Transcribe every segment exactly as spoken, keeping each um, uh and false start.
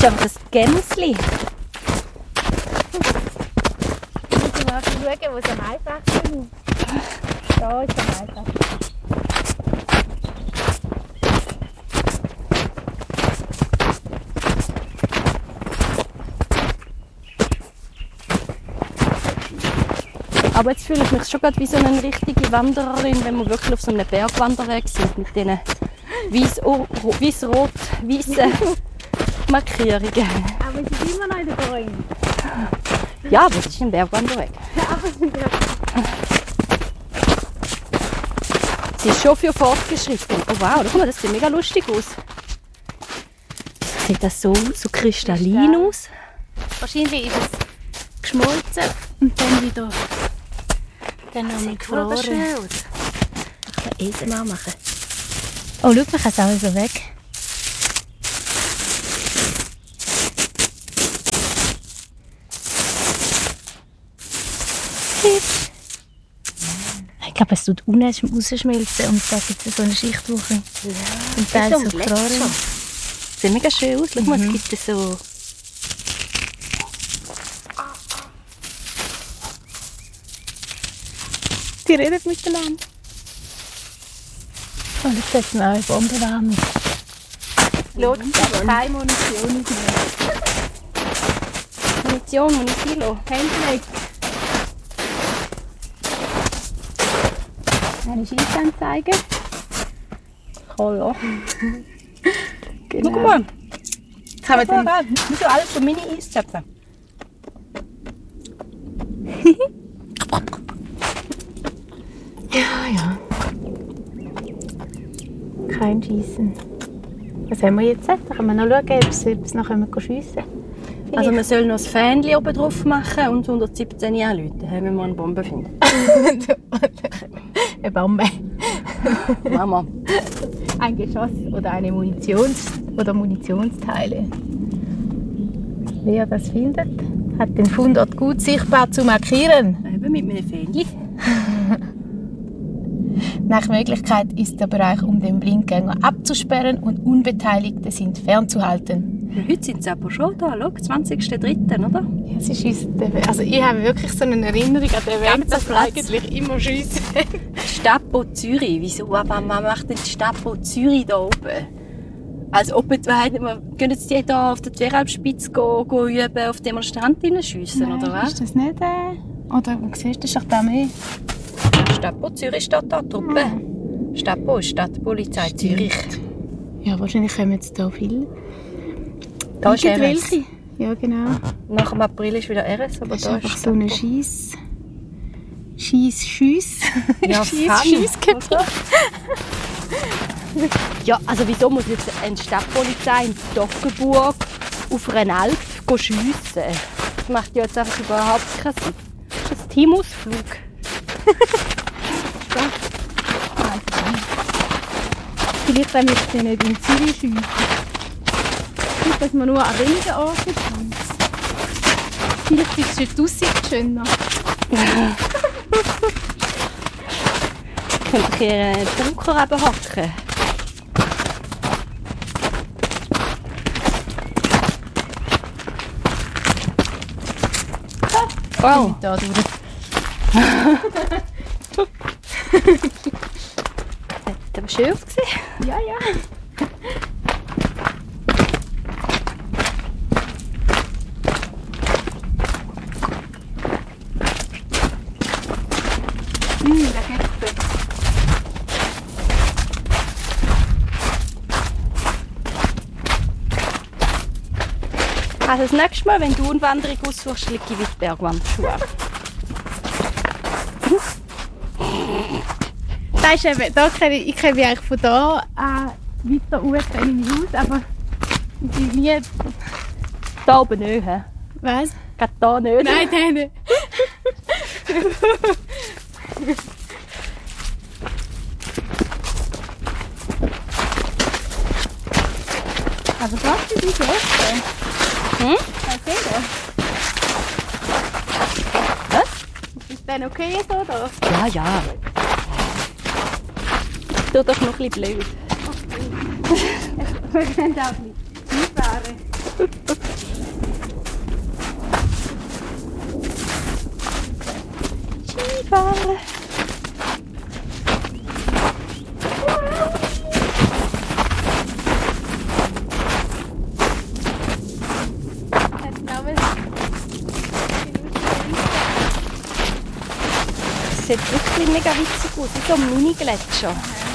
einfach ein Gämsli. Ich muss mal schauen, wo es am einfachsten ist. Da ist es am einfachsten. Aber jetzt fühle ich mich schon gerade wie so eine richtige Wandererin, wenn wir wirklich auf so einem Bergwanderweg sind mit diesen weiß-rot-weißen Markierungen. Aber es ist immer noch in der Bäume. Ja, aber es ist ein Bergwanderweg. Aber es ist ein Bergwanderweg. Sie ist schon für fortgeschritten. Oh wow, guck mal, das sieht mega lustig aus. Sieht das so, so kristallin aus? Wahrscheinlich ist es geschmolzen und dann wieder dann nochmal gefroren. Das schön aus. Ich kann Eisen machen. Oh, schau, man kann es auch so weg. Ich glaube, es tut unten rausschmelzen und da gibt es so eine Schicht, wo ja. Und dann so gefroren. Das sieht mega schön aus. Schau mal, es gibt so... Die reden miteinander. Und jetzt setzen wir auch eine Bombenwarnung. Schaut, keine Munition mehr. Munition, Munisilo. Hände weg. Eine Scheissanzeige. Hallo. Genau. Guck mal. Jetzt haben wir den... Wieso alles so Mini-Eiszöpfe? Ja, ja. Kein Schiessen. Was haben wir jetzt? Da können wir noch schauen, ob es, ob es noch schiessen können. Also man soll noch ein Fähnchen oben drauf machen und hundertsiebzehn anrufen, wenn wir eine Bombe finden. Eine Bombe. Mama. Ein Geschoss oder eine Munitions- oder Munitionsteile. Wer das findet, hat den Fundort gut sichtbar zu markieren. Eben mit einem Fähnchen. Nach Möglichkeit ist der Bereich um den Blindgänger abzusperren und Unbeteiligte sind fernzuhalten. Ja, heute sind sie aber schon da, schau, zwanzigster dritter oder? Ja, es ist uns, also ich habe wirklich so eine Erinnerung an den Weg, dass wir Platz. eigentlich immer schiessen. Stapo Zürich, wieso? Aber man macht denn die Stapo Zürich da oben? Als ob wir können jetzt die da auf der Tweralpspitze gehen, gehen üben, auf Demonstranten hineinschiessen, oder was? Ist das nicht äh, oder siehst du, das ist doch da mehr? Stapo Zürich steht da, Truppe. Ja. Stapo ist Stadtpolizei Stimmt. Zürich. Ja, wahrscheinlich kommen jetzt da viele. Da ist R S. welche? Ja, genau. Nach dem April ist wieder R S, aber Das ist da einfach ist so eine Stapo. Schieß... Schieß, Schüss. Ja, Schieß, Fun, Schiessgebiet. oder? Ja, also wieso muss jetzt eine Stadtpolizei in Toggenburg auf einer Alp schiessen? Das macht ja jetzt einfach überhaupt keinen Sinn. Das ist ein Teamausflug. Vielleicht wenn wir jetzt nicht in Zürich schiessen. Nicht, dass wir nur an wenigen Orten schiessen. Vielleicht ist es die Aussicht schöner. Könnt ihr hier einen Bunker eben hacken? Wow. Da durch. Das war schön ausgesehen. Ja, ja. Hm, der Käse. Also das nächste Mal, wenn du eine Wanderung aussuchst, liege ich mit Bergwanderschuhe. Das ist eben, da kenne ich, ich kenne mich eigentlich von da an weiter hoch kenne ich mich aus, aber ich bin nie... Da oben nicht, hä? Was? Gerade da nicht. Nein, der nicht. Aber was ist das Essen? Hm? Was ist das? Was? Ist das okay so da? Ja, ja. Tu doch noch ein bisschen blöd. Wir können auch ein bisschen einfahren. Skifahren. Das sieht wirklich mega witzig aus, wie so ein Mini-Gletscher.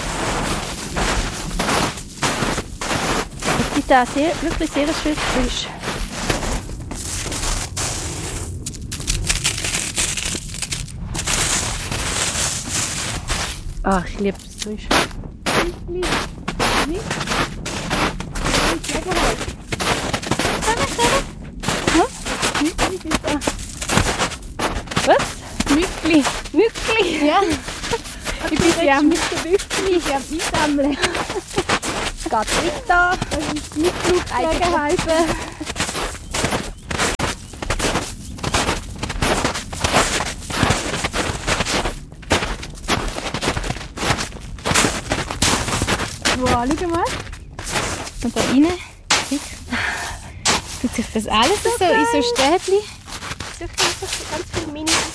Es gibt da sehr, wirklich sehr schönes Fisch. Ach, ich liebe das Fisch. Was? Mückli. Mückli? Ja. Ich bin ja mit der Mückli. Ich habe einsammeln. Es geht weiter. Das ist die Fluggelegenheit. Wow, schau mal. Und da rein tut sich das alles so in so Stäbchen. Ganz viele Mini